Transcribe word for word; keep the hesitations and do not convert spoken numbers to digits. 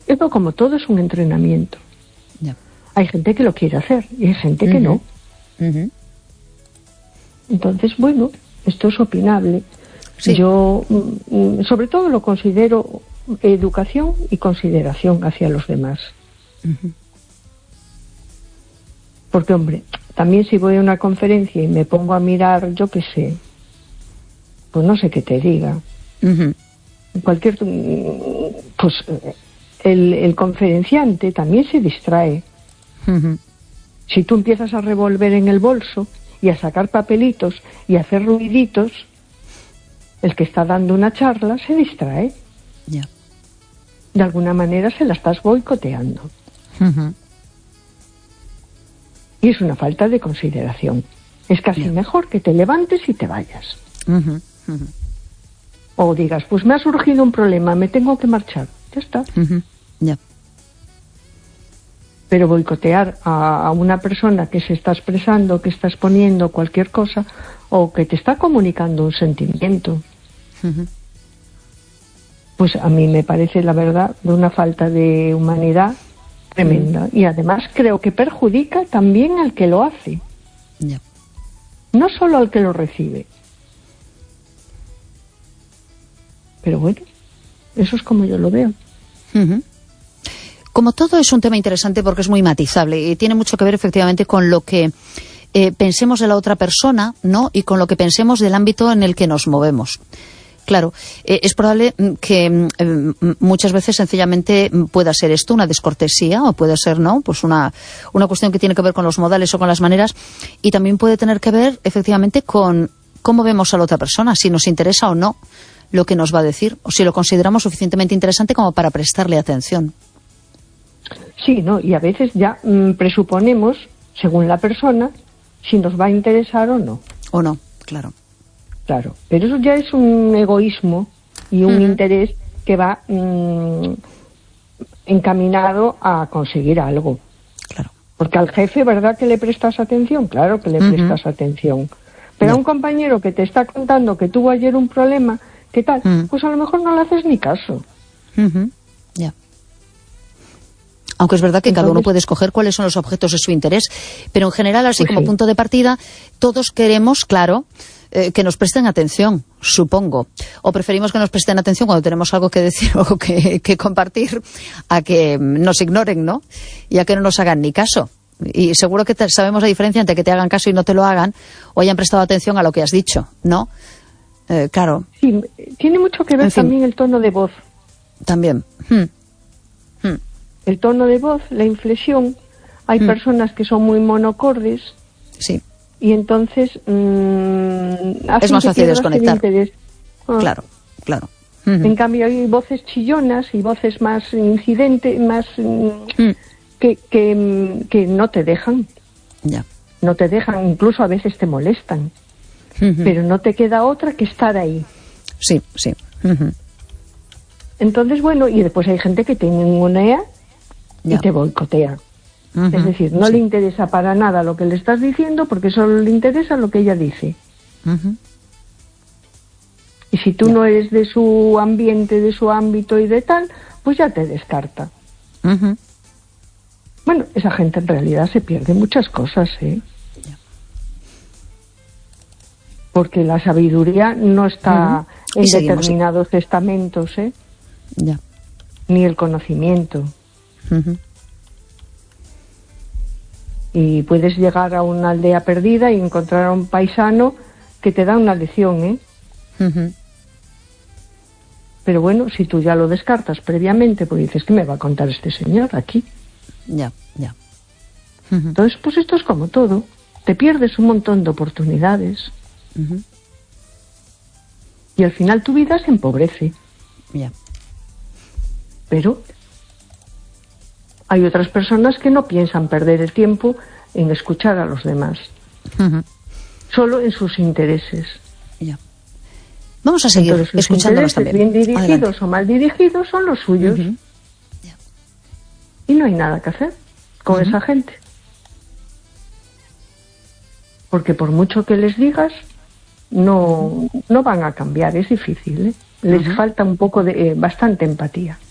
Esto, como todo, es un entrenamiento. Ya. Hay gente que lo quiere hacer y hay gente uh-huh. que no. Uh-huh. Entonces, bueno, esto es opinable. Sí. Yo, sobre todo, lo considero educación y consideración hacia los demás. Uh-huh. Porque, hombre, también si voy a una conferencia y me pongo a mirar, yo qué sé, pues no sé qué te diga. Uh-huh. Cualquier, pues el, el conferenciante también se distrae. Uh-huh. Si tú empiezas a revolver en el bolso y a sacar papelitos y a hacer ruiditos, el que está dando una charla se distrae. Yeah. De alguna manera se la estás boicoteando. Uh-huh. Y es una falta de consideración. Es casi yeah. mejor que te levantes y te vayas. Uh-huh. Uh-huh. O digas, pues me ha surgido un problema, me tengo que marchar. Ya está. Uh-huh. Yeah. Pero boicotear a, a una persona que se está expresando, que está exponiendo cualquier cosa, o que te está comunicando un sentimiento, uh-huh. pues a mí me parece, la verdad, de una falta de humanidad tremenda. Uh-huh. Y además creo que perjudica también al que lo hace. Yeah. No solo al que lo recibe. Pero bueno, eso es como yo lo veo. Uh-huh. Como todo, es un tema interesante porque es muy matizable y tiene mucho que ver efectivamente con lo que eh, pensemos de la otra persona, ¿no? Y con lo que pensemos del ámbito en el que nos movemos. Claro, eh, es probable que eh, muchas veces sencillamente pueda ser esto una descortesía o puede ser, ¿no? Pues una, una cuestión que tiene que ver con los modales o con las maneras, y también puede tener que ver efectivamente con cómo vemos a la otra persona, si nos interesa o no lo que nos va a decir, o si lo consideramos suficientemente interesante como para prestarle atención. Sí, ¿no? Y a veces ya mmm, presuponemos, según la persona, si nos va a interesar o no. O no, claro. Claro, pero eso ya es un egoísmo y un uh-huh. interés que va mmm, encaminado a conseguir algo. Claro. Porque al jefe, ¿verdad que le prestas atención? Claro que le uh-huh. prestas atención. Pero yeah. a un compañero que te está contando que tuvo ayer un problema, ¿qué tal? Uh-huh. Pues a lo mejor no le haces ni caso. Uh-huh. Ya. Yeah. Aunque es verdad que Entonces, cada uno puede escoger cuáles son los objetos de su interés, pero en general, así pues como sí. punto de partida, todos queremos, claro, eh, que nos presten atención, supongo. O preferimos que nos presten atención cuando tenemos algo que decir o que, que compartir, a que nos ignoren, ¿no? Y a que no nos hagan ni caso. Y seguro que te, sabemos la diferencia entre que te hagan caso y no te lo hagan, o hayan prestado atención a lo que has dicho, ¿no? Eh, claro. Sí, tiene mucho que ver en fin. También el tono de voz. También. Hmm. Hmm. El tono de voz, la inflexión. Hay mm. personas que son muy monocordes. Sí. Y entonces mmm, es más fácil desconectar. Ah. Claro, claro. Uh-huh. En cambio hay voces chillonas y voces más incidentes, más mm. que, que, que no te dejan. Ya. No te dejan, incluso a veces te molestan. Uh-huh. Pero no te queda otra que estar ahí. Sí, sí. Uh-huh. Entonces, bueno, y después hay gente que te ningunea y te boicotea. Uh-huh. Es decir, no sí. le interesa para nada lo que le estás diciendo porque solo le interesa lo que ella dice. Uh-huh. Y si tú yeah. no eres de su ambiente, de su ámbito y de tal, pues ya te descarta. Uh-huh. Bueno, esa gente en realidad se pierde muchas cosas, ¿eh? Yeah. Porque la sabiduría no está uh-huh. en seguimos, determinados sí. estamentos, ¿eh? Yeah. Ni el conocimiento. Uh-huh. Y puedes llegar a una aldea perdida y encontrar a un paisano que te da una lección, ¿eh? Uh-huh. Pero bueno, si tú ya lo descartas previamente, pues dices, ¿qué me va a contar este señor aquí? Ya, yeah, ya. Yeah. Uh-huh. Entonces, pues esto es como todo. Te pierdes un montón de oportunidades. Uh-huh. Y al final tu vida se empobrece. Ya. Yeah. Pero hay otras personas que no piensan perder el tiempo en escuchar a los demás. Uh-huh. Solo en sus intereses. Ya. Vamos a seguir Entonces, escuchándolos también. Bien dirigidos Adelante. o mal dirigidos son los suyos. Uh-huh. Yeah. Y no hay nada que hacer con uh-huh. esa gente. Porque por mucho que les digas, no, no van a cambiar, es difícil, ¿eh? Les uh-huh. falta un poco de, eh, bastante empatía.